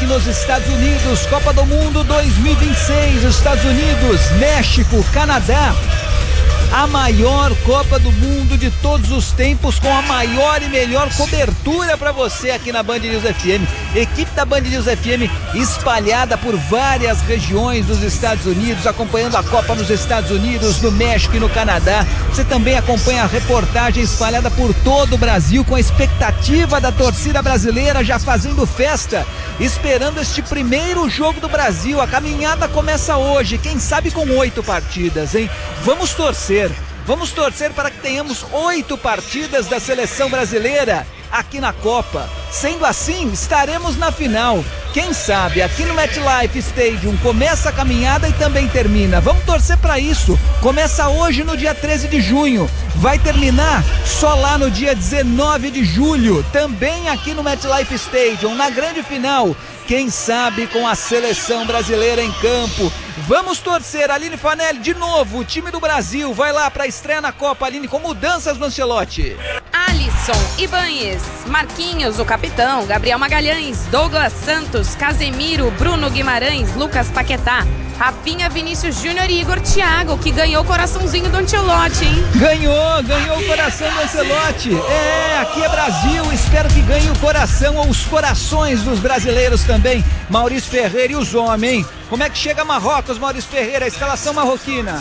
nos Estados Unidos, Copa do Mundo 2026, Estados Unidos, México, Canadá. A maior Copa do Mundo de todos os tempos, com a maior e melhor cobertura para você aqui na Band News FM. Equipe da Band News FM espalhada por várias regiões dos Estados Unidos, acompanhando a Copa nos Estados Unidos, no México e no Canadá. Você também acompanha a reportagem espalhada por todo o Brasil, com a expectativa da torcida brasileira já fazendo festa, esperando este primeiro jogo do Brasil. A caminhada começa hoje, quem sabe com 8 partidas, hein? Vamos torcer para que tenhamos 8 partidas da seleção brasileira aqui na Copa. Sendo assim, estaremos na final. Quem sabe aqui no MetLife Stadium começa a caminhada e também termina. Vamos torcer para isso. Começa hoje no dia 13 de junho. Vai terminar só lá no dia 19 de julho. Também aqui no MetLife Stadium, na grande final. Quem sabe com a seleção brasileira em campo. Vamos torcer. Aline Fanelli, de novo, o time do Brasil vai lá para a estreia na Copa, Aline, com mudanças no Ancelotti. Alisson, Ibanez, Marquinhos, o capitão, Gabriel Magalhães, Douglas Santos, Casemiro, Bruno Guimarães, Lucas Paquetá, Rafinha, Vinícius Júnior e Igor Thiago, que ganhou o coraçãozinho do Ancelotti, hein? Ganhou o coração do Ancelotti. Aqui é Brasil, espero que ganhe o coração ou os corações dos brasileiros também. Maurício Ferreira e os homens, hein? Como é que chega Marrocos, Maurício Ferreira, a escalação marroquina?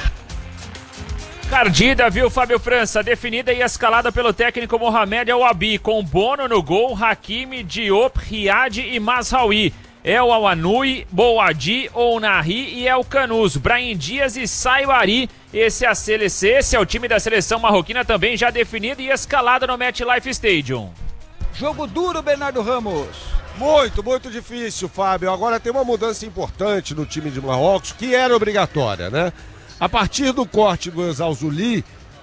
Cardida, viu, Fábio França? Definida e escalada pelo técnico Mohamed El Wabi, com Bono no gol, Hakimi, Diop, Riad e Mazraoui. El Awanui, Boadi, Ounahi e El Canus, Brahim Dias e Saiwari. Esse é o time da seleção marroquina, também já definido e escalado no MetLife Stadium. Jogo duro, Bernardo Ramos. Muito difícil, Fábio. Agora tem uma mudança importante no time de Marrocos, que era obrigatória, né? A partir do corte do Exalzuli,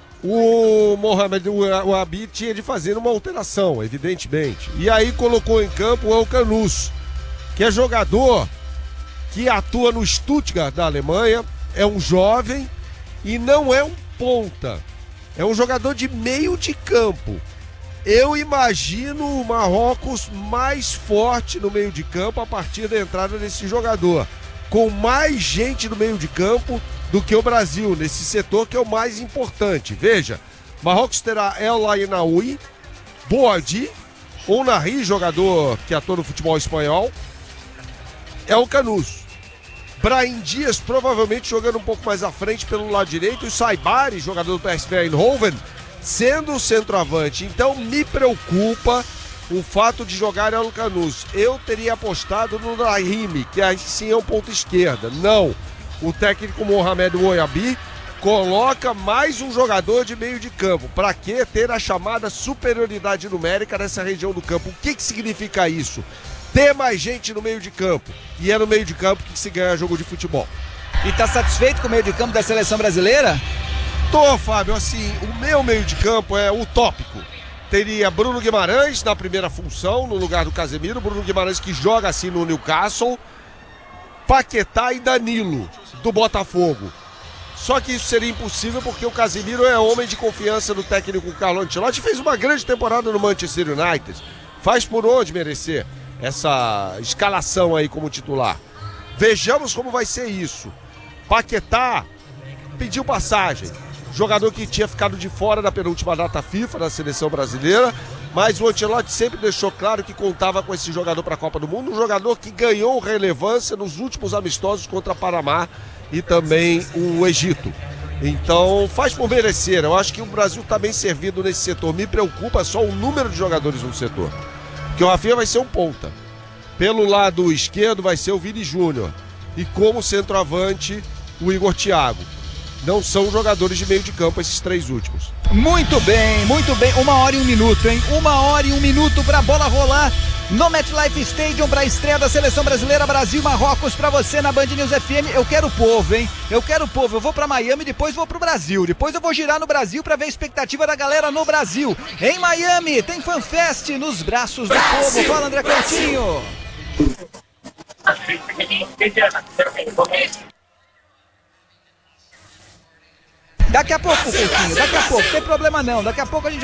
o Mohamed Wabi tinha de fazer uma alteração, evidentemente. E aí colocou em campo o El Canus, que é jogador que atua no Stuttgart da Alemanha, é um jovem e não é um ponta, é um jogador de meio de campo. Eu imagino o Marrocos mais forte no meio de campo a partir da entrada desse jogador, com mais gente no meio de campo do que o Brasil, nesse setor que é o mais importante. Veja, Marrocos terá El Ainaoui, Boadi, Ounahi, jogador que atua no futebol espanhol, El Canus, Brahim Dias provavelmente jogando um pouco mais à frente pelo lado direito, e o Saibari, jogador do PSV Eindhoven, sendo o centroavante. Então me preocupa o fato de jogar El Canus. Eu teria apostado no Brahimi, que aí sim é um ponto esquerda. Não, o técnico Mohamed Wabi coloca mais um jogador de meio de campo. Para que ter a chamada superioridade numérica nessa região do campo? O que significa isso? Ter mais gente no meio de campo. E é no meio de campo que se ganha jogo de futebol. E tá satisfeito com o meio de campo da seleção brasileira? Tô, Fábio, assim, o meu meio de campo é utópico. Teria Bruno Guimarães na primeira função, no lugar do Casemiro. Bruno Guimarães que joga assim no Newcastle. Paquetá e Danilo, do Botafogo. Só que isso seria impossível porque o Casemiro é homem de confiança do técnico Carlo Ancelotti. Fez uma grande temporada no Manchester United. Faz por onde merecer essa escalação aí como titular. Vejamos como vai ser isso. Paquetá pediu passagem. Jogador que tinha ficado de fora da penúltima data FIFA da seleção brasileira, mas o Ancelotti sempre deixou claro que contava com esse jogador para a Copa do Mundo, um jogador que ganhou relevância nos últimos amistosos contra Panamá e também o Egito. Então faz por merecer. Eu acho que o Brasil está bem servido nesse setor. Me preocupa só o número de jogadores no setor, porque o Rafinha vai ser um ponta. Pelo lado esquerdo vai ser o Vini Júnior e como centroavante o Igor Thiago. Não são jogadores de meio de campo esses três últimos. Muito bem. 1h e 1 minuto, hein? 1h e 1 minuto pra bola rolar no MetLife Stadium pra estreia da seleção brasileira, Brasil e Marrocos, pra você na Band News FM. Eu quero o povo, hein? Eu vou pra Miami, depois vou pro Brasil. Depois eu vou girar no Brasil pra ver a expectativa da galera no Brasil. Em Miami, tem FanFest nos braços do povo. Fala, André Coutinho. Daqui a pouco, Coutinho, daqui a pouco, não tem problema não. Daqui a pouco a gente